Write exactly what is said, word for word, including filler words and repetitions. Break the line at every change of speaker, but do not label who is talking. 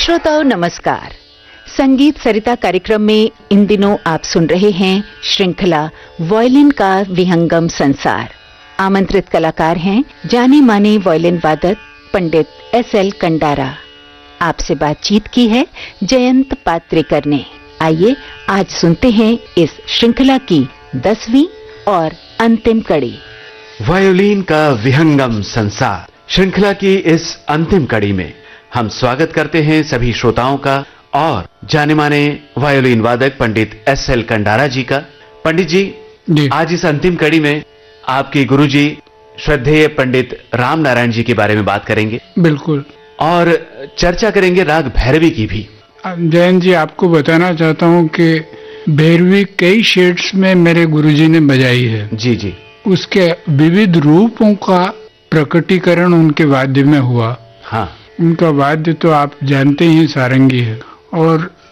श्रोताओं नमस्कार। संगीत सरिता कार्यक्रम में इन दिनों आप सुन रहे हैं श्रृंखला वायलिन का विहंगम संसार। आमंत्रित कलाकार हैं जाने माने वायलिन वादक पंडित एस एल कंडारा। आपसे बातचीत की है जयंत पात्रेकर ने। आइए आज सुनते हैं इस श्रृंखला की दसवीं और अंतिम कड़ी,
वायोलिन का विहंगम संसार। श्रृंखला की इस अंतिम कड़ी में हम स्वागत करते हैं सभी श्रोताओं का और जाने माने वायोलिन वादक पंडित एस एल कंडारा जी का। पंडित जी,
जी
आज इस अंतिम कड़ी में आपके गुरुजी श्रद्धेय पंडित राम नारायण जी के बारे में बात करेंगे।
बिल्कुल।
और चर्चा करेंगे राग भैरवी की भी।
जयंत जी, आपको बताना चाहता हूँ कि भैरवी कई शेड्स में मेरे गुरुजी ने बजाई है।
जी जी।
उसके विविध रूपों का प्रकटीकरण उनके वाद्य में हुआ।
हाँ।
उनका वाद्य तो आप जानते ही सारंगी है और